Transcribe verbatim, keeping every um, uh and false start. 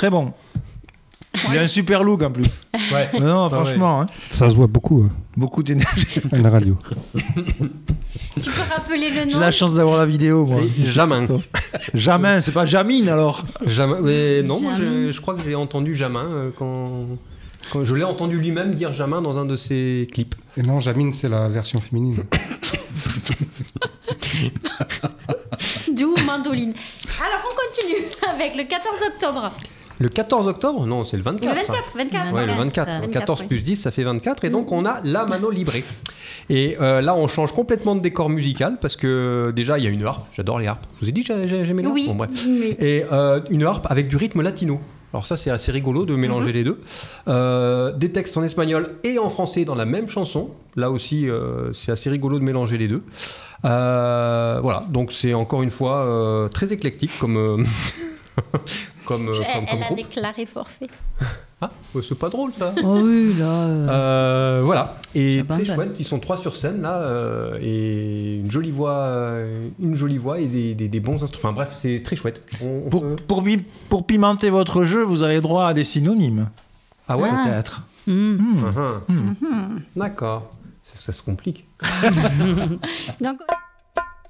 très bon. Il a un super look en plus. Ouais. Non, franchement. Ouais. Hein. Ça se voit beaucoup. Hein. Beaucoup d'énergie. À la radio. Tu peux rappeler le nom? J'ai la chance d'avoir la vidéo, moi. C'est Jamin. Jamin, c'est pas Jamine alors. Jamin. Mais non, moi, Jamin. je, je crois que j'ai entendu Jamin euh, quand, quand je l'ai entendu lui-même dire Jamin dans un de ses clips. Et non, Jamine, c'est la version féminine. D'où mandoline. Alors on continue avec le quatorze octobre. Le quatorze octobre? Non, c'est le vingt-quatre. Le vingt-quatre, vingt-quatre. Ouais, le vingt-quatre. vingt-quatre, quatorze oui. plus dix, ça fait vingt-quatre. Et donc, on a la Mano Libre. Et euh, là, on change complètement de décor musical parce que déjà, il y a une harpe. J'adore les harpes. Je vous ai dit que j'ai- j'aimais les harpes. Oui. Bon, bref. Oui. Et euh, une harpe avec du rythme latino. Alors ça, c'est assez rigolo de mélanger Mhm. les deux. Euh, des textes en espagnol et en français dans la même chanson. Là aussi, euh, c'est assez rigolo de mélanger les deux. Euh, voilà, donc c'est encore une fois euh, très éclectique comme... euh, comme, euh, Je- comme- elle comme elle a groupe. déclaré forfait. Ah, ouais, c'est pas drôle ça. Oh oui, là. euh, Euh, voilà, et J'abandonne. très chouette, ils sont trois sur scène là, euh, et une jolie voix, euh, une jolie voix et des, des- des bons instruments. Enfin bref, c'est très chouette. On- on Pour, peut- pour, pi- pour pimenter votre jeu, vous avez droit à des synonymes. Ah ouais, Ah. Peut-être. hmm. Hmm. Uh-huh. Hmm. D'accord, ça, ça se complique. Donc